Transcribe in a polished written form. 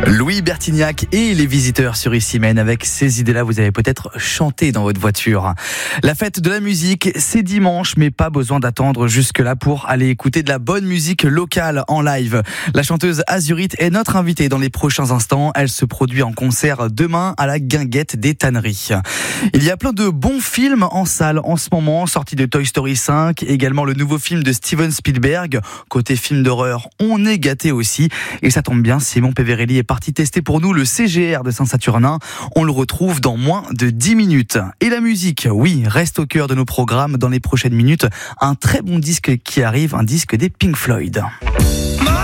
Louis Bertignac et les visiteurs sur Issy-Mène. Avec ces idées-là, vous avez peut-être chanté dans votre voiture. La fête de la musique, c'est dimanche, mais pas besoin d'attendre jusque-là pour aller écouter de la bonne musique locale en live. La chanteuse Azurite est notre invitée dans les prochains instants. Elle se produit en concert demain à la Guinguette des Tanneries. Il y a plein de bons films en salle en ce moment, sortis de Toy Story 5, également le nouveau film de Steven Spielberg. Côté film d'horreur, on est gâté aussi. Et ça tombe bien, Simon Peverelli est parti tester pour nous le CGR de Saint-Saturnin. On le retrouve dans moins de 10 minutes. Et la musique, oui, reste au cœur de nos programmes dans les prochaines minutes. Un très bon disque qui arrive, un disque des Pink Floyd.